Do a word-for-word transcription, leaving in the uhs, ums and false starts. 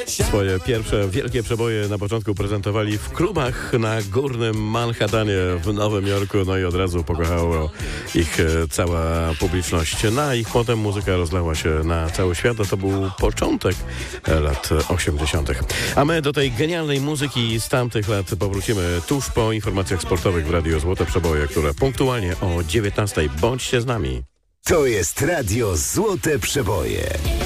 Swoje pierwsze wielkie przeboje na początku prezentowali w klubach na górnym Manhattanie w Nowym Jorku, no i od razu pokochała ich cała publiczność. Na ich potem muzyka rozlała się na cały świat, a to był początek lat osiemdziesiątych. A my do tej genialnej muzyki z tamtych lat powrócimy tuż po informacjach sportowych w Radiu Złote Przeboje, które punktualnie o dziewiętnastej. Bądźcie z nami. To jest Radio Złote Przeboje.